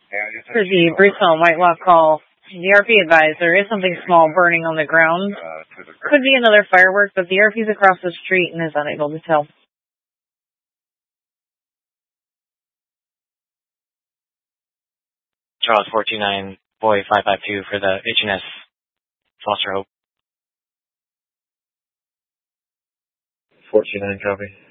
For the Bridgestone Whitelock call, the RP advised there is something small burning on the ground. Could be another firework, but the RP is across the street and is unable to tell. Charles 429, Boy 552 for the HNS Foster Hope. 429, copy.